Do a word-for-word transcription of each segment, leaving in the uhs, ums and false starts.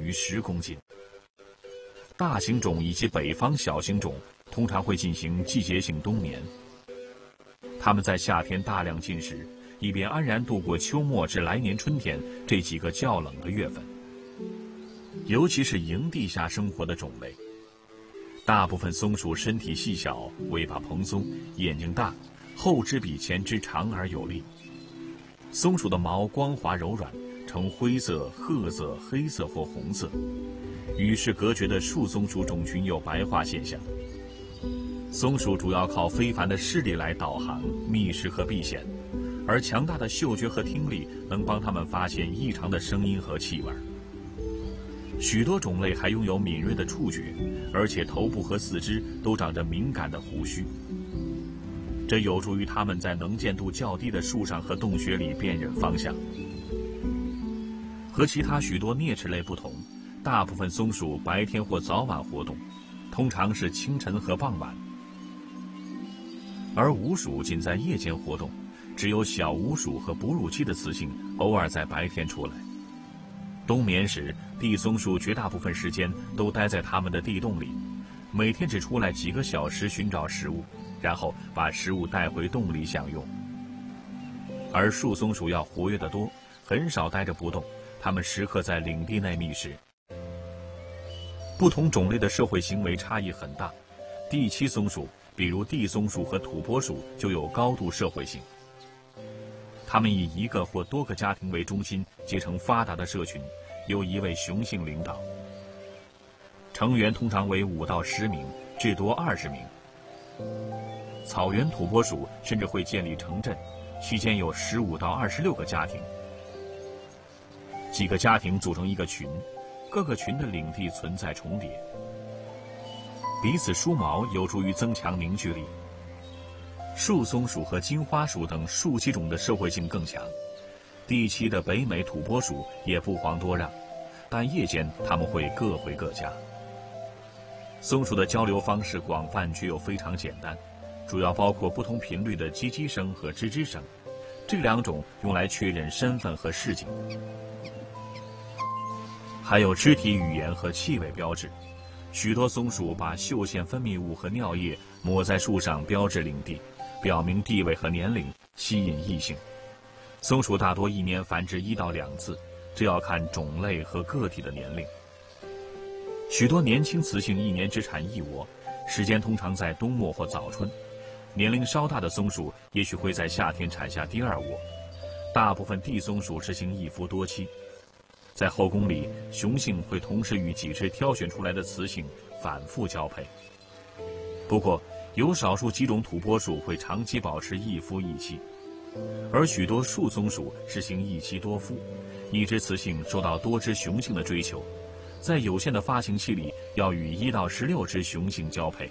于十公斤。大型种以及北方小型种通常会进行季节性冬眠。它们在夏天大量进食，以便安然度过秋末至来年春天这几个较冷的月份。尤其是营地下生活的种类，大部分松鼠身体细小，尾巴蓬松，眼睛大，后肢比前肢长而有力。松鼠的毛光滑柔软，呈灰色、褐色、黑色或红色。与世隔绝的树松鼠种群有白化现象。松鼠主要靠非凡的视力来导航、觅食和避险，而强大的嗅觉和听力能帮它们发现异常的声音和气味。许多种类还拥有敏锐的触觉，而且头部和四肢都长着敏感的胡须，这有助于它们在能见度较低的树上和洞穴里辨认方向。和其他许多啮齿类不同，大部分松鼠白天或早晚活动，通常是清晨和傍晚，而鼯鼠仅在夜间活动，只有小鼯鼠和哺乳期的雌性偶尔在白天出来。冬眠时，地松鼠绝大部分时间都待在它们的地洞里，每天只出来几个小时寻找食物，然后把食物带回洞里享用。而树松鼠要活跃得多，很少待着不动，它们时刻在领地内觅食。不同种类的社会行为差异很大，地栖松鼠，比如地松鼠和土拨鼠，就有高度社会性。它们以一个或多个家庭为中心，结成发达的社群，由一位雄性领导。成员通常为五到十名，至多二十名。草原土拨鼠甚至会建立城镇，期间有十五到二十六个家庭。几个家庭组成一个群，各个群的领地存在重叠，彼此梳毛有助于增强凝聚力。树松鼠和金花鼠等树栖种的社会性更强，地栖的北美土拨鼠也不遑多让，但夜间它们会各回各家。松鼠的交流方式广泛却又非常简单，主要包括不同频率的叽叽声和吱吱声，这两种用来确认身份和事情。还有肢体语言和气味标志，许多松鼠把嗅线分泌物和尿液抹在树上标志领地，表明地位和年龄，吸引异性。松鼠大多一年繁殖一到两次，这要看种类和个体的年龄。许多年轻雌性一年只产一窝，时间通常在冬末或早春。年龄稍大的松鼠也许会在夏天产下第二窝。大部分地松鼠实行一夫多妻。在后宫里，雄性会同时与几只挑选出来的雌性反复交配。不过，有少数几种土拨鼠会长期保持一夫一妻，而许多树松鼠实行一妻多夫，一只雌性受到多只雄性的追求，在有限的发情期里要与一到十六只雄性交配。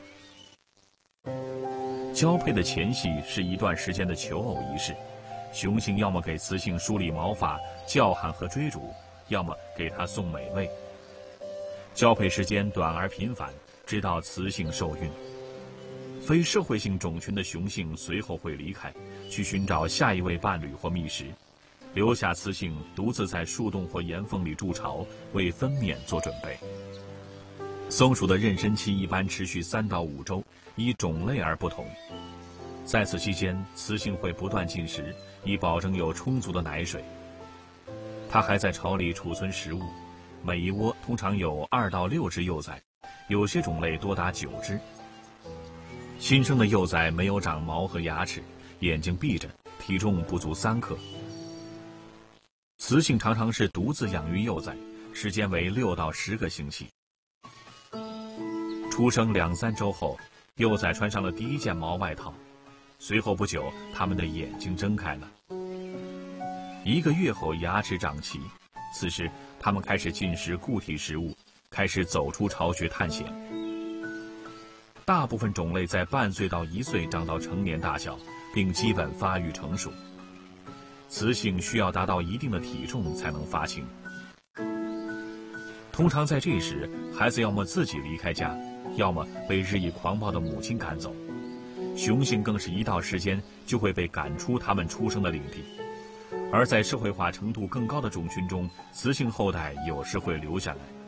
交配的前夕是一段时间的求偶仪式，雄性要么给雌性梳理毛发、叫喊和追逐，要么给它送美味。交配时间短而频繁，直到雌性受孕。非社会性种群的雄性随后会离开，去寻找下一位伴侣或觅食，留下雌性独自在树洞或岩缝里筑巢，为分娩做准备。松鼠的妊娠期一般持续三到五周，依种类而不同。在此期间，雌性会不断进食，以保证有充足的奶水。它还在巢里储存食物，每一窝通常有二到六只幼崽，有些种类多达九只。新生的幼崽没有长毛和牙齿，眼睛闭着，体重不足三克。雌性常常是独自养育幼崽，时间为六到十个星期。出生两三周后，幼崽穿上了第一件毛外套，随后不久，它们的眼睛睁开了。一个月后，牙齿长齐，此时它们开始进食固体食物，开始走出巢穴探险。大部分种类在半岁到一岁长到成年大小，并基本发育成熟。雌性需要达到一定的体重才能发情。通常在这时，孩子要么自己离开家，要么被日益狂暴的母亲赶走。雄性更是一到时间就会被赶出他们出生的领地。而在社会化程度更高的种群中，雌性后代有时会留下来。